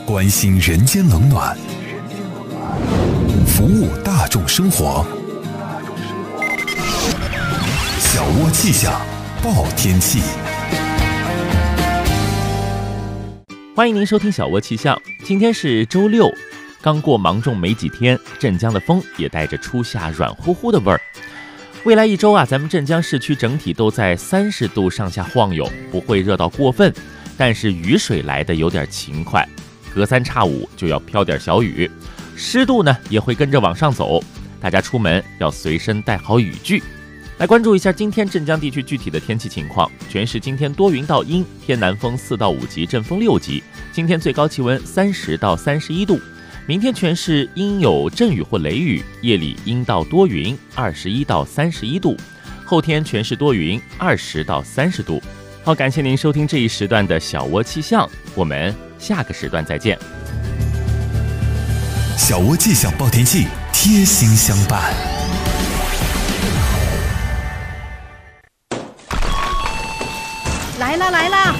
关心人间冷暖，服务大众生活。小窝气象报天气， 欢迎您收听小窝气象。今天是周六，刚过芒种没几天，镇江的风也带着初夏软乎乎的味儿。未来一周咱们镇江市区整体都在30度上下晃悠，不会热到过分，但是雨水来的有点勤快，隔3差5就要飘点小雨，湿度呢也会跟着往上走，大家出门要随身带好雨具。来关注一下今天镇江地区具体的天气情况。全市今天多云到阴，偏南风4到5级，阵风6级。今天最高气温30到31度。明天全市阴有阵雨或雷雨，夜里阴到多云，21到31度。后天全市多云，20到30度。好，感谢您收听这一时段的小窝气象，我们下个时段再见。 小窝气象报天气，贴心相伴。 来啦来啦！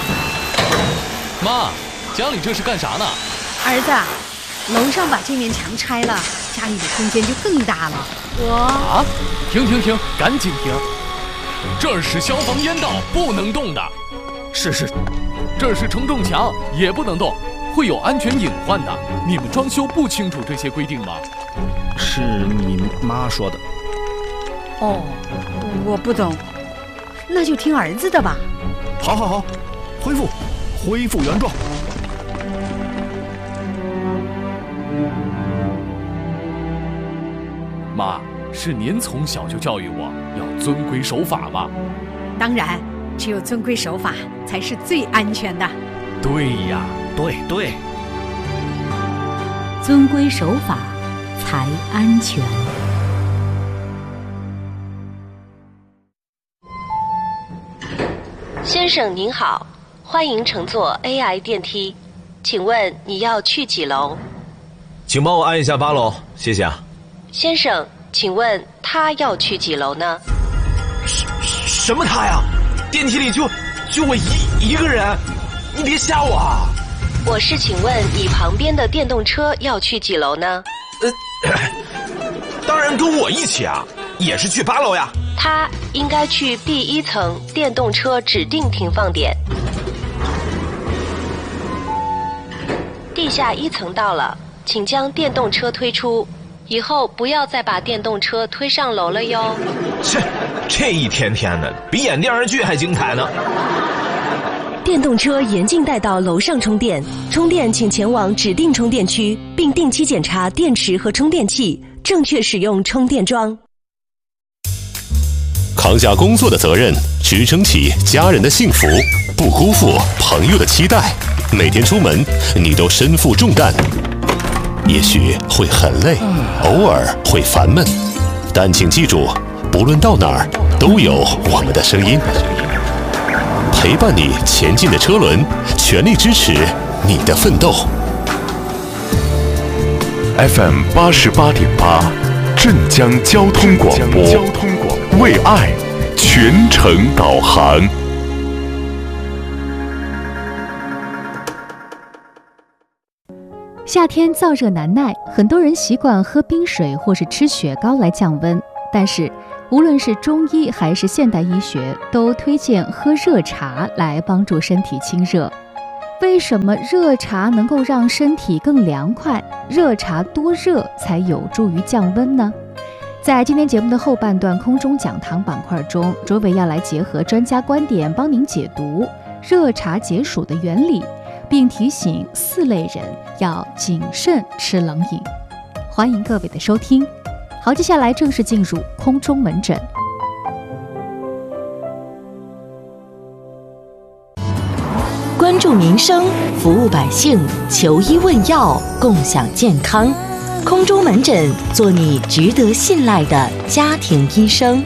妈，家里这是干啥呢？ 儿子，楼上把这面墙拆了，家里的空间就更大了。 停，赶紧停！这儿是消防烟道，不能动的。 是， 这是承重墙，也不能动，会有安全隐患的。你们装修不清楚这些规定吗？ 是你妈说的。 哦，我不懂，那就听儿子的吧。 好，恢复原状。 妈，是您从小就教育我要遵规守法吧？ 当然，只有遵规守法才是最安全的。 对呀， 对， 遵规守法才安全。 先生您好，欢迎乘坐 AI 电梯，请问你要去几楼？ 请帮我按一下8楼，谢谢啊。 先生，请问他要去几楼呢？ 什么他呀？电梯里就我一个人，你别吓我啊！ 我是请问你旁边的电动车要去几楼呢？ 当然跟我一起啊，也是去8楼呀。 他应该去 B1层电动车指定停放点。地下1层到了，请将电动车推出，以后不要再把电动车推上楼了哟。 这一天天的比演电视剧还精彩呢。 电动车严禁带到楼上充电，充电请前往指定充电区，并定期检查电池和充电器，正确使用充电桩。 扛下工作的责任，支撑起家人的幸福，不辜负朋友的期待。每天出门，你都身负重担，也许会很累，偶尔会烦闷，但请记住，不论到哪儿，都有我们的声音，陪伴你前进的车轮，全力支持你的奋斗。 FM 88.8，镇江交通广播，为爱全程导航。 夏天燥热难耐，很多人习惯喝冰水或是吃雪糕来降温，但是无论是中医还是现代医学，都推荐喝热茶来帮助身体清热。为什么热茶能够让身体更凉快？热茶多热才有助于降温呢？在今天节目的后半段空中讲堂板块中，卓伟要来结合专家观点帮您解读热茶解暑的原理，并提醒4类人要谨慎吃冷饮。欢迎各位的收听。好，接下来正式进入空中门诊。 关注民生，服务百姓，求医问药，共享健康。空中门诊，做你值得信赖的家庭医生。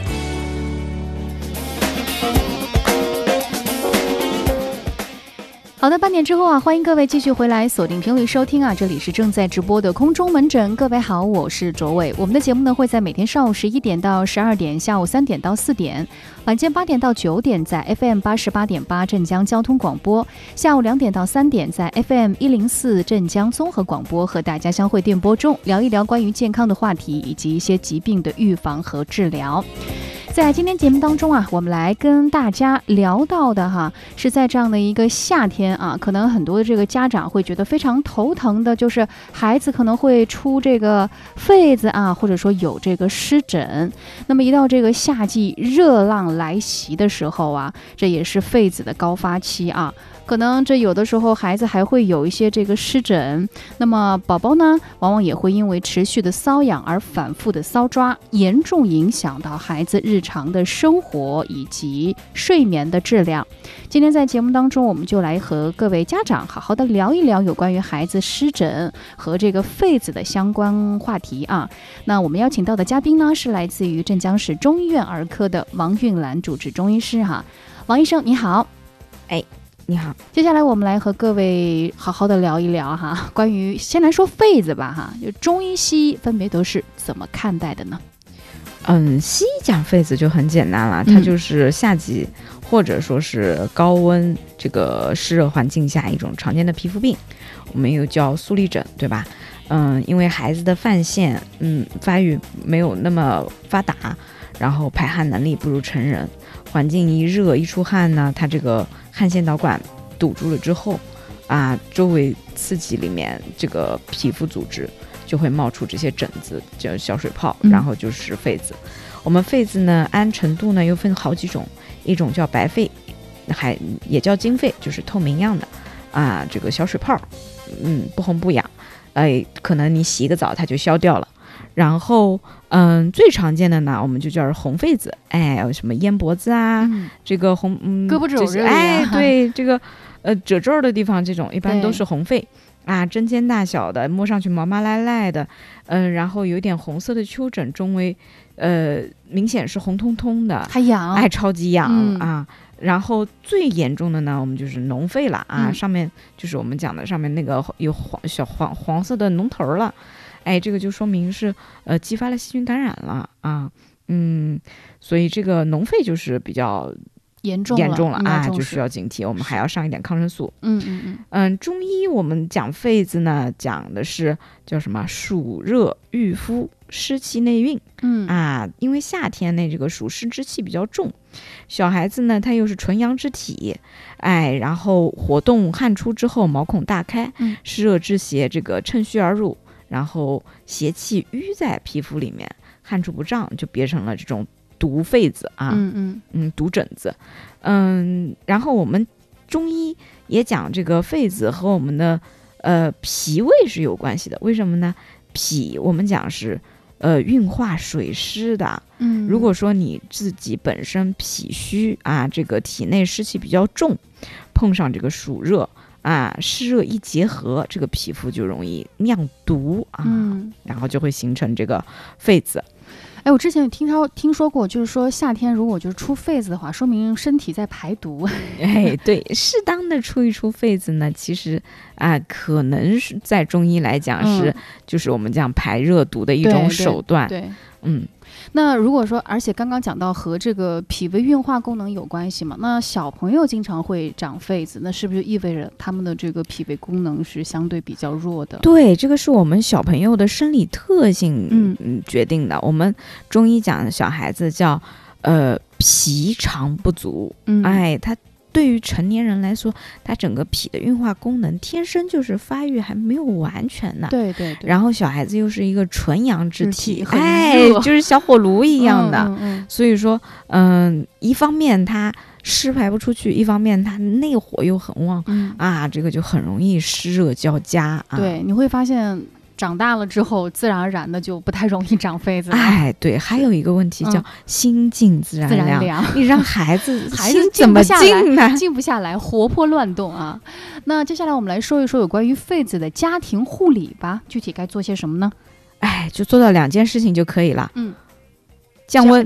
好的，半点之后啊，欢迎各位继续回来锁定频率收听啊，这里是正在直播的空中门诊。各位好，我是卓伟。我们的节目呢会在每天上午11点到12点，下午3点到4点，晚间8点到9点在 FM 88.8镇江交通广播，下午2点到3点在 FM 104镇江综合广播，和大家相会电波中聊一聊关于健康的话题以及一些疾病的预防和治疗。在今天节目当中啊，我们来跟大家聊到的哈，是在这样的一个夏天啊，可能很多的这个家长会觉得非常头疼的，就是孩子可能会出这个痱子啊，或者说有这个湿疹。那么一到这个夏季热浪来袭的时候啊，这也是痱子的高发期啊。可能这有的时候孩子还会有一些这个湿疹，那么宝宝呢往往也会因为持续的瘙痒而反复的搔抓，严重影响到孩子日常的生活以及睡眠的质量。今天在节目当中，我们就来和各位家长好好的聊一聊有关于孩子湿疹和这个痱子的相关话题啊。那我们邀请到的嘉宾呢是来自于镇江市中医院儿科的王韵兰主治中医师哈。王医生你好。 你好， 接下来我们来和各位好好的聊一聊哈，关于先来说痱子吧哈，就中医西医分别都是怎么看待的呢？ 西医讲痱子就很简单了，它就是夏季或者说是高温这个湿热环境下一种常见的皮肤病，我们又叫粟粒疹，对吧？因为孩子的泛腺发育没有那么发达，然后排汗能力不如成人，环境一热一出汗呢，它这个汗腺导管堵住了之后啊，周围刺激里面这个皮肤组织就会冒出这些疹子，叫小水泡，然后就是痱子。我们痱子呢按程度呢又分好几种，一种叫白痱，也叫金痱，就是透明样的啊，这个小水泡，不红不痒，可能你洗一个澡它就消掉了。然后最常见的呢我们就叫红痱子，有什么咽脖子啊，这个红胳膊肘这里对，这个褶皱的地方，这种一般都是红痱啊，针尖大小的，摸上去毛毛赖赖的，然后有点红色的丘疹，中为明显是红彤彤的， 还痒， 超级痒啊。然后最严重的呢我们就是脓痱了啊，上面就是我们讲的上面那个有黄色的脓头了，这个就说明是激发了细菌感染了啊，所以这个脓痱就是比较严重了啊，就需要警惕，我们还要上一点抗生素。中医我们讲痱子呢，讲的是叫什么？暑热郁肤，湿气内蕴。因为夏天呢，这个暑湿之气比较重，小孩子呢，他又是纯阳之体，然后活动汗出之后，毛孔大开，湿热之邪这个趁虚而入，然后邪气淤在皮肤里面，汗出不胀，就变成了这种毒痱子啊，毒疹子，然后我们中医也讲这个痱子和我们的脾胃是有关系的，为什么呢？脾我们讲是运化水湿的，如果说你自己本身脾虚啊，这个体内湿气比较重，碰上这个暑热啊，湿热一结合，这个皮肤就容易酿毒啊，然后就会形成这个痱子。 我之前有听说过，就是说夏天如果就是出痱子的话，说明身体在排毒。 对，适当的出一出痱子呢，其实可能是在中医来讲是，就是我们讲排热毒的一种手段。对。 那如果说，而且刚刚讲到和这个脾胃运化功能有关系嘛，那小朋友经常会长痱子，那是不是意味着他们的这个脾胃功能是相对比较弱的？ 对，这个是我们小朋友的生理特性决定的。我们中医讲的小孩子叫脾肠不足，他对于成年人来说，他整个脾的运化功能天生就是发育还没有完全呢。对。然后小孩子又是一个纯阳之体，就是小火炉一样的。所以说，一方面他湿排不出去，一方面他内火又很旺，这个就很容易湿热交加。 对，你会发现长大了之后，自然而然的就不太容易长痱子了。 对，还有一个问题叫心静自然凉，你让孩子静不下来，静不下来，活泼乱动啊。那接下来我们来说一说有关于痱子的家庭护理吧，具体该做些什么呢？ 就做到2件事情就可以了。降温，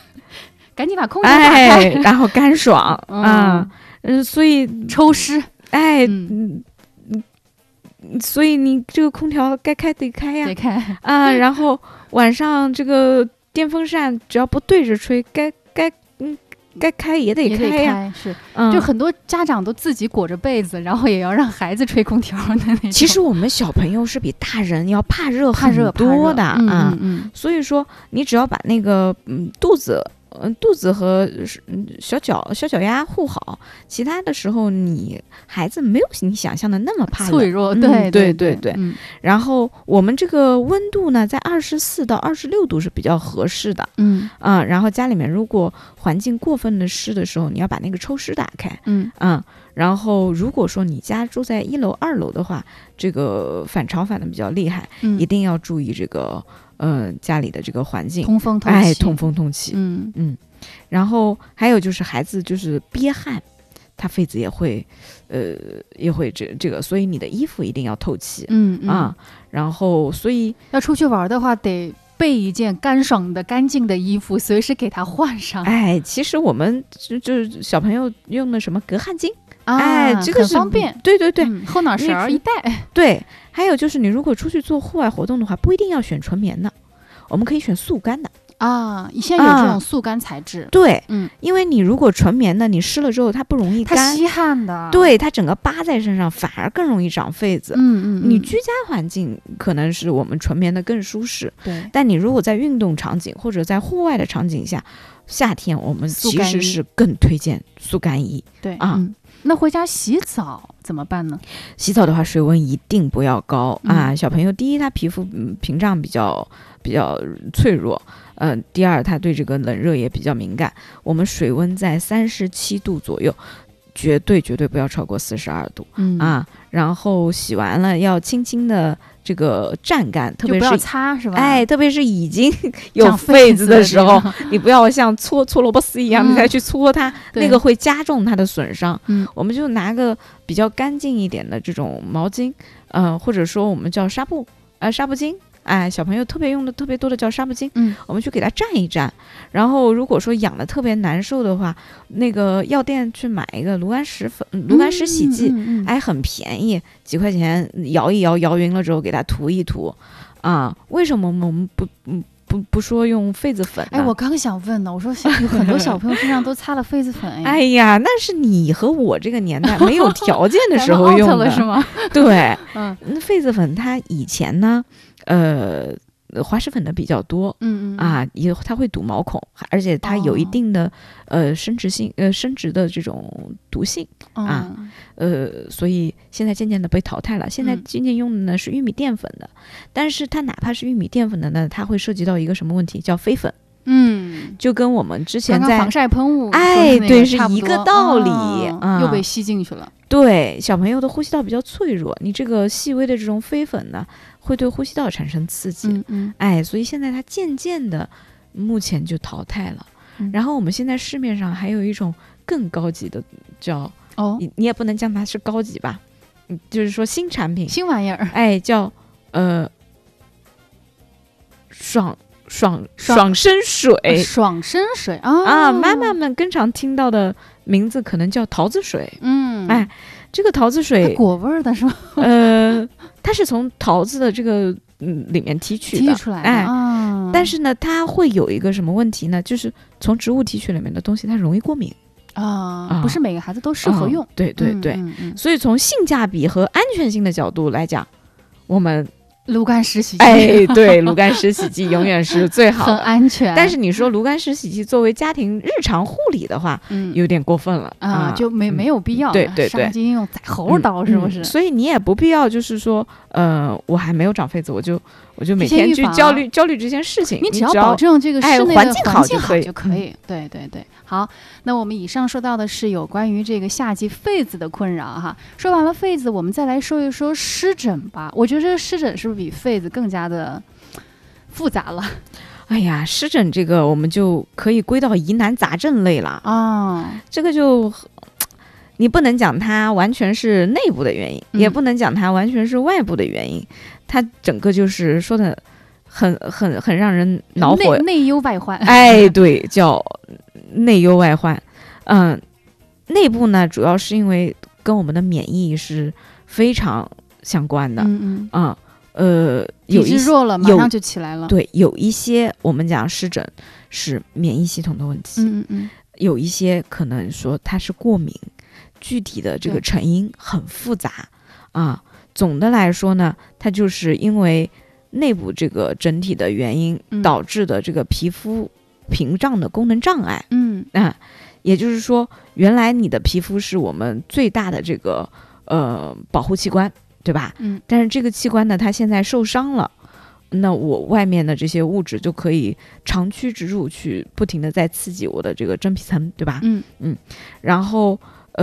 赶紧把空调打开，然后干爽所以抽湿。 哎，所以你这个空调该开得开呀， 得开啊，然后晚上这个电风扇只要不对着吹，该开也得开呀， 是，就很多家长都自己裹着被子，然后也要让孩子吹空调的那种。 其实我们小朋友是比大人要怕热很多的啊，所以说你只要把那个肚子和小脚丫护好，其他的时候你孩子没有你想象的那么怕冷脆弱，对。 然后我们这个温度呢，在24到26度是比较合适的，然后家里面如果环境过分的湿的时候，你要把那个抽湿打开，然后如果说你家住在1楼、2楼的话，这个反潮反的比较厉害，一定要注意这个。家里的这个环境通风透气， 通风透气，然后还有就是孩子就是憋汗，他痱子也会这个，所以你的衣服一定要透气，然后所以要出去玩的话，得备一件干爽的、干净的衣服，随时给他换上。 哎，其实我们就是小朋友用的什么隔汗巾。这个是很方便， 对， 后脑勺一戴。 对，还有就是你如果出去做户外活动的话，不一定要选纯棉的，我们可以选速干的啊。现在有这种速干材质， 对，因为你如果纯棉的，你湿了之后它不容易干， 它吸汗的， 对，它整个扒在身上反而更容易长痱子。你居家环境可能是我们纯棉的更舒适， 对， 但你如果在运动场景或者在户外的场景下，夏天我们其实是更推荐速干衣， 对啊。那回家洗澡怎么办呢？ 洗澡的话，水温一定不要高啊！小朋友，第一，他皮肤屏障比较脆弱，第二，他对这个冷热也比较敏感。我们水温在37度左右，绝对不要超过42度，然后洗完了要轻轻的这个蘸干，特别是不要擦，是吧？ 哎，特别是已经有痱子的时候，你不要像搓萝卜丝一样，你再去搓它，那个会加重它的损伤。我们就拿个比较干净一点的这种毛巾，或者说我们叫纱布巾。小朋友用的特别多的叫纱布巾，我们去给它蘸一蘸。然后如果说痒的特别难受的话，那个药店去买一个炉甘石洗剂，很便宜，几块钱，摇一摇，摇匀了之后给它涂一涂。为什么我们不说用痱子粉呢？ 我刚想问呢，我说有很多小朋友身上都擦了痱子粉。 哎呀，那是你和我这个年代没有条件的时候用的， 是吗？ 对，那痱子粉它以前呢，滑石粉的比较多，它会堵毛孔，而且它有一定的生殖的这种毒性所以现在渐渐的被淘汰了。现在渐渐用的呢是玉米淀粉的，但是它哪怕是玉米淀粉的呢，它会涉及到一个什么问题，叫飞粉。就跟我们之前在防晒喷雾， 对，是一个道理， 又被吸进去了。 对，小朋友的呼吸道比较脆弱，你这个细微的这种飞粉呢，会对呼吸道产生刺激。所以现在它渐渐的，目前就淘汰了。然后我们现在市面上还有一种更高级的，叫你也不能讲它是高级吧，就是说新产品、 新玩意儿， 叫爽身水， 爽身水妈妈们经常听到的名字可能叫桃子水。这个桃子水果味儿的是吗？ 它是从桃子的这个里面提取出来的， 但是呢，它会有一个什么问题呢？就是从植物提取里面的东西，它容易过敏不是每个孩子都适合用。 对，所以从性价比和安全性的角度来讲，我们炉甘石洗剂， 对，炉甘石洗剂永远是最好的， 很安全。 但是你说炉甘石洗剂作为家庭日常护理的话，有点过分了就没有必要。 对， 上进用宰猴刀是不是？ 所以你也不必要，就是说，我还没有长痱子，我就每天去焦虑这件事情。 你只要保证这个室内的环境好就可以。对。好，那我们以上说到的是有关于这个夏季痱子的困扰哈。说完了痱子，我们再来说一说湿疹吧。我觉得这个湿疹是不是比痱子更加的复杂了？ 哎呀，湿疹这个我们就可以归到疑难杂症类了这个就你不能讲它完全是内部的原因，也不能讲它完全是外部的原因，它整个就是说的很让人恼火， 内忧外患。 对，叫内忧外患。内部呢主要是因为跟我们的免疫是非常相关的。 体质弱了马上就起来了。 对，有一些我们讲湿疹是免疫系统的问题，有一些可能说它是过敏，具体的这个成因很复杂啊。总的来说呢，它就是因为内部这个整体的原因导致的这个皮肤屏障的功能障碍。也就是说，原来你的皮肤是我们最大的这个保护器官，对吧？但是这个器官呢，它现在受伤了，那我外面的这些物质就可以长驱直入，去不停的在刺激我的这个真皮层，对吧？然后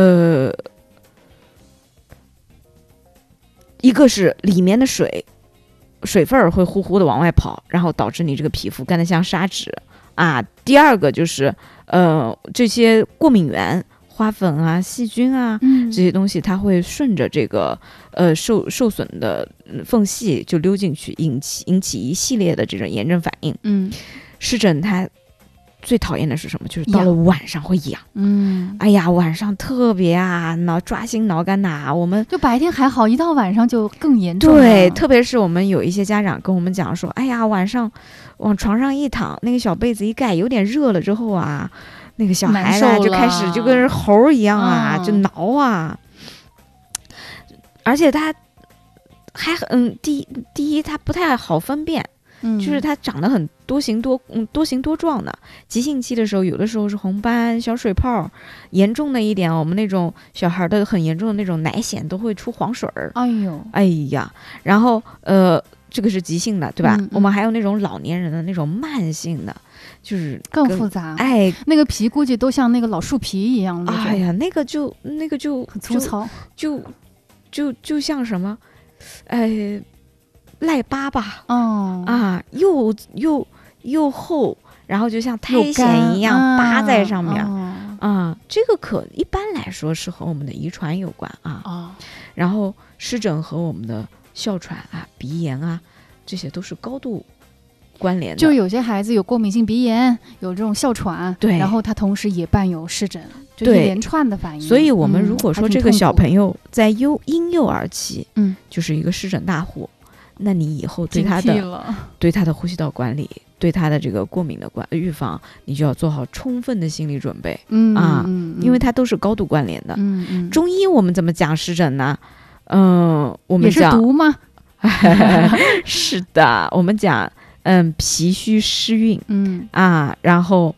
一个是里面的水分会呼呼的往外跑，然后导致你这个皮肤干得像砂纸啊。第二个就是这些过敏源，花粉啊、细菌啊，这些东西它会顺着这个受损的缝隙就溜进去，引起一系列的这种炎症反应。湿疹它最讨厌的是什么？就是到了晚上会痒。哎呀，晚上特别抓心挠肝呐。我们就白天还好，一到晚上就更严重了。 对，特别是我们有一些家长跟我们讲说，哎呀，晚上往床上一躺，那个小被子一盖，有点热了之后啊，那个小孩子就开始就跟猴一样啊，就挠啊。而且他还第一他不太好分辨。就是它长得很多形多状的。急性期的时候，有的时候是红斑、小水泡，严重的一点，我们那种小孩的很严重的那种奶癣都会出黄水儿。哎呀，然后这个是急性的，对吧？我们还有那种老年人的那种慢性的，就是更复杂。那个皮估计都像那个老树皮一样的。 哎呀，那个就很粗糙， 就像什么，赖疤吧，又厚，然后就像苔藓一样扒在上面这个一般来说是和我们的遗传有关然后湿疹和我们的哮喘鼻炎这些都是高度关联的。 就有些孩子有过敏性鼻炎，有这种哮喘， 对， 然后他同时也伴有湿疹，就一连串的反应。 所以我们如果说这个小朋友在婴幼儿期，就是一个湿疹大户。那你以后对他的呼吸道管理，对他的这个过敏的预防，你就要做好充分的心理准备因为它都是高度关联的。中医我们怎么讲湿疹呢？我们讲也是毒吗？ 是的，我们讲脾虚湿运然后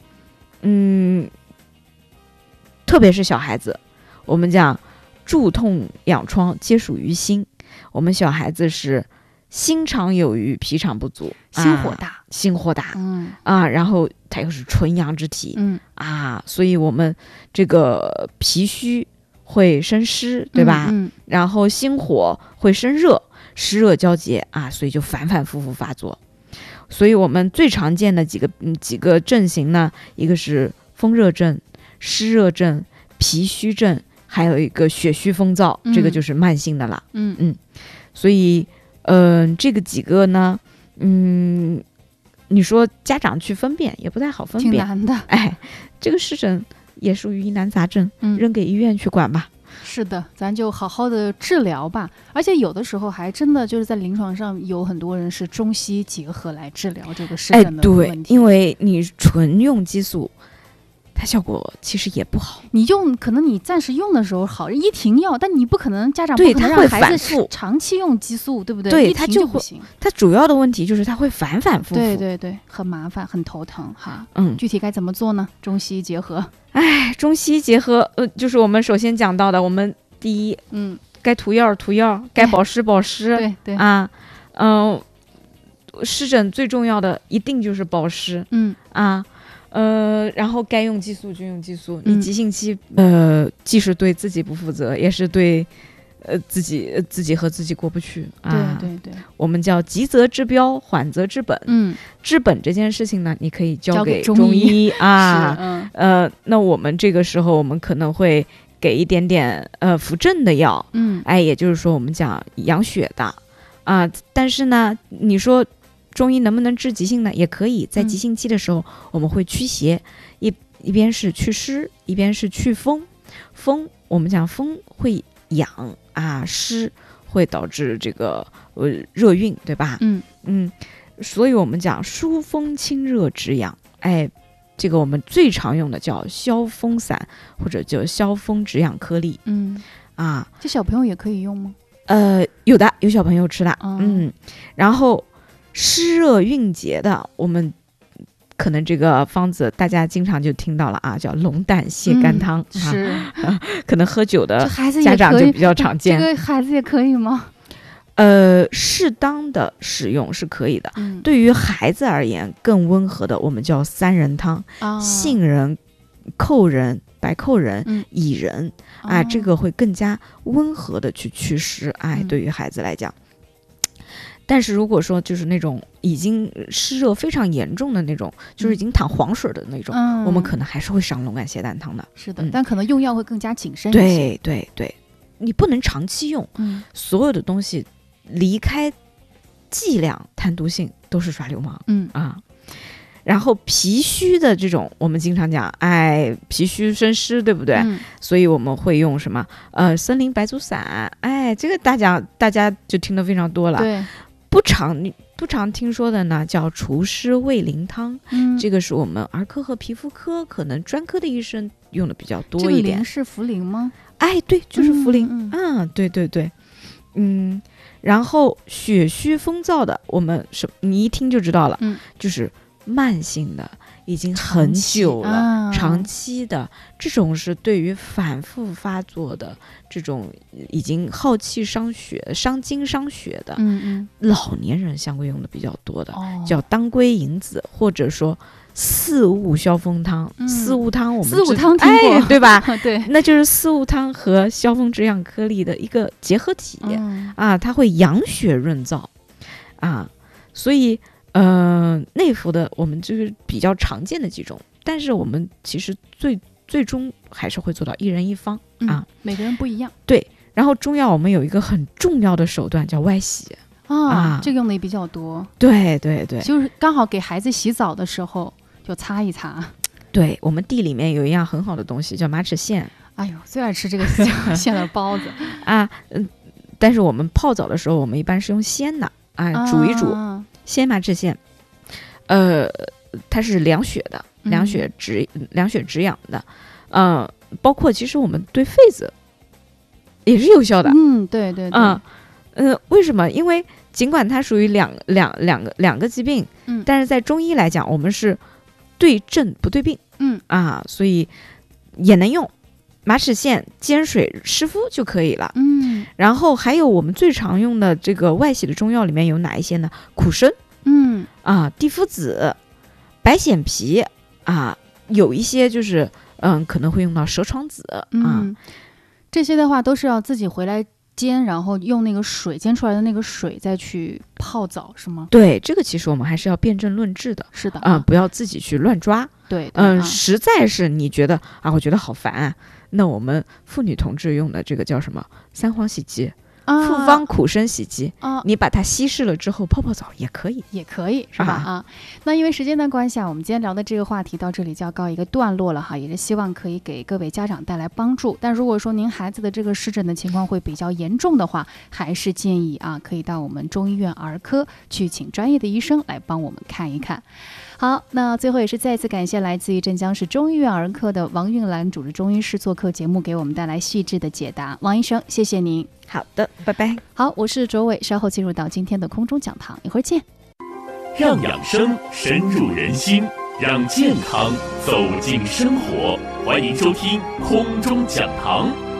特别是小孩子，我们讲蛀痛痒疮皆属于心。我们小孩子是心肠有余，脾肠不足，心火大，然后他又是纯阳之体，所以我们这个脾虚会生湿，对吧？然后心火会生热，湿热交结所以就反反复复发作。所以我们最常见的几个症型呢，一个是风热症、湿热症、脾虚症，还有一个血虚风燥，这个就是慢性的了。所以这个几个呢，你说家长去分辨也不太好分辨， 挺难的。 这个湿疹也属于疑难杂症，扔给医院去管吧。 是的，咱就好好的治疗吧。而且有的时候还真的就是在临床上有很多人是中西结合来治疗这个湿疹的问题。 对，因为你纯用激素，它效果其实也不好。 你可能你暂时用的时候好，一停药，但你不可能家长不可能让孩子长期用激素，对不对？ 对， 一停就不行。 它主要的问题就是它会反反复复。 对对对，很麻烦，很头疼哈。具体该怎么做呢？中西医结合。 中西医结合，就是我们首先讲到的，我们第一，该涂药涂药，该保湿保湿。 对对湿疹最重要的一定就是保湿。然后该用激素就用激素。你急性期，既是对自己不负责，也是对，自己和自己过不去。 对对， 我们叫急则治标，缓则治本。治本这件事情呢，你可以交给中医那我们这个时候，我们可能会给一点点扶正的药。也就是说我们讲养血的但是呢，你说中医能不能治急性呢？也可以，在急性期的时候，我们会驱邪，一边是祛湿，一边是祛风。风，我们讲风会痒啊湿，会导致这个热晕，对吧？所以我们讲疏风清热止痒，哎，这个我们最常用的叫消风散或者叫消风止痒颗粒。 这小朋友也可以用吗？ 有的，有小朋友吃的。然后湿热蕴结的，我们可能这个方子大家经常就听到了啊，叫龙胆泻肝汤。 是， 可能喝酒的家长就比较常见。 这个孩子也可以吗？ 适当的使用是可以的。对于孩子而言，更温和的我们叫三仁汤，杏仁、蔻仁、白蔻仁、薏仁啊，这个会更加温和的去祛湿。对于孩子来讲。但是如果说就是那种已经湿热非常严重的那种，就是已经淌黄水的那种，我们可能还是会上龙肝泻胆汤的。 是的，但可能用药会更加谨慎一些。 对，你不能长期用。所有的东西离开剂量、贪毒性都是耍流氓。然后脾虚的这种，我们经常讲，脾虚生湿，对不对？所以我们会用什么？森林白术散。这个大家就听得非常多了。 对。 不常听说的呢，叫除湿胃灵汤。这个是我们儿科和皮肤科可能专科的医生用的比较多一点。 这个灵是茯苓吗？ 对，就是茯苓。对。然后血虚风燥的，我们你一听就知道了。就是慢性的，已经很久了，长期的，这种是对于反复发作的这种已经耗气伤血、伤筋伤血的，老年人相对用的比较多的，叫当归银子，或者说四物消风汤。四物汤我们四物汤听过， 对吧？ 对， 那就是四物汤和消风止痒颗粒的一个结合体。它会养血润燥所以内服的我们就是比较常见的几种，但是我们其实最终还是会做到一人一方。 每个人不一样。 对，然后中药我们有一个很重要的手段叫外洗。 这个用的也比较多。 对， 就是刚好给孩子洗澡的时候就擦一擦。 对，我们地里面有一样很好的东西叫马齿苋。 最爱吃这个馅的包子但是我们泡澡的时候，我们一般是用鲜的煮一煮，鲜马齿苋。它是凉血的，凉血止痒的。包括其实我们对痱子也是有效的。 对。 为什么？因为尽管它属于两个疾病，但是在中医来讲，我们是对症不对病。所以也能用马齿苋煎水湿敷就可以了。然后还有我们最常用的这个外洗的中药里面有哪一些呢？苦参，地肤子、白藓皮有一些就是可能会用到蛇床子。 这些的话都是要自己回来煎，然后用那个水煎出来的那个水再去泡澡，是吗？ 对，这个其实我们还是要辨证论治的。 是的。 不要自己去乱抓。 对。 实在是你觉得我觉得好烦那我们妇女同志用的这个叫什么三黄洗剂，复方苦参洗剂，你把它稀释了之后泡泡澡也可以， 是吧？那因为时间的关系我们今天聊的这个话题到这里就要告一个段落了哈，也是希望可以给各位家长带来帮助。但如果说您孩子的这个湿疹的情况会比较严重的话，还是建议可以到我们中医院儿科去请专业的医生来帮我们看一看。好，那最后也是再次感谢来自于镇江市中医院儿科的王韵兰主治中医师做客节目，给我们带来细致的解答。王医生，谢谢您。 好的，拜拜。 好，我是卓伟，稍后进入到今天的空中讲堂，一会儿见。 让养生深入人心，让健康走进生活，欢迎收听空中讲堂。